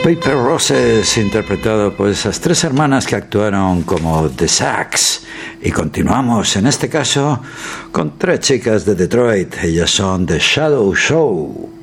Paper Roses, interpretado por esas tres hermanas que actuaron como The Sax. Y continuamos, en este caso, con tres chicas de Detroit. Ellas son The Shadow Show.